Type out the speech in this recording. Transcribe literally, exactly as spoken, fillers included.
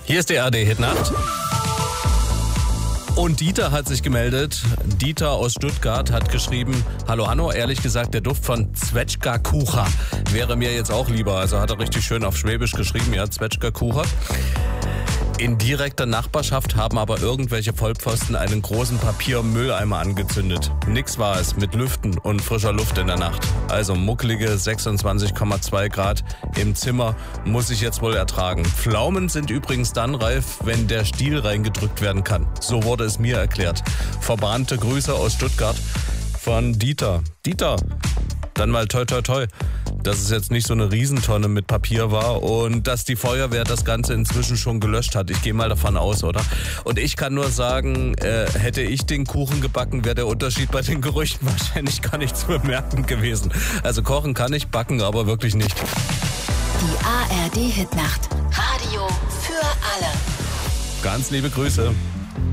Hier ist die A R D-Hitnacht. Und Dieter hat sich gemeldet. Dieter aus Stuttgart hat geschrieben, hallo Hanno, ehrlich gesagt, der Duft von Zwetschgenkuchen wäre mir jetzt auch lieber. Also hat er richtig schön auf Schwäbisch geschrieben, ja, Zwetschgenkuchen. In direkter Nachbarschaft haben aber irgendwelche Vollpfosten einen großen Papiermülleimer angezündet. Nix war es mit Lüften und frischer Luft in der Nacht. Also muckelige sechsundzwanzig Komma zwei Grad im Zimmer muss ich jetzt wohl ertragen. Pflaumen sind übrigens dann reif, wenn der Stiel reingedrückt werden kann. So wurde es mir erklärt. Verbrannte Grüße aus Stuttgart von Dieter. Dieter, dann mal toi toi toi, dass es jetzt nicht so eine Riesentonne mit Papier war und dass die Feuerwehr das Ganze inzwischen schon gelöscht hat. Ich gehe mal davon aus, oder? Und ich kann nur sagen, äh, hätte ich den Kuchen gebacken, wäre der Unterschied bei den Gerüchten wahrscheinlich gar nicht zu bemerken gewesen. Also kochen kann ich, backen aber wirklich nicht. Die A R D-Hitnacht. Radio für alle. Ganz liebe Grüße.